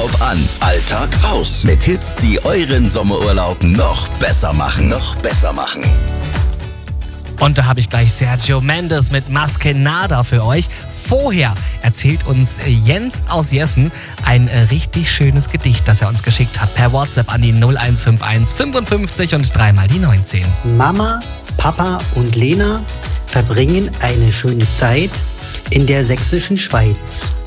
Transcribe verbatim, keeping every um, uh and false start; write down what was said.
Urlaub an, Alltag aus. Mit Hits, die euren Sommerurlaub noch besser machen. Noch besser machen. Und da habe ich gleich Sergio Mendes mit Maskenada für euch. Vorher erzählt uns Jens aus Jessen ein richtig schönes Gedicht, das er uns geschickt hat per WhatsApp an die null eins fünf eins fünfundfünfzig und dreimal die neunzehn. Mama, Papa und Lena verbringen eine schöne Zeit in der sächsischen Schweiz.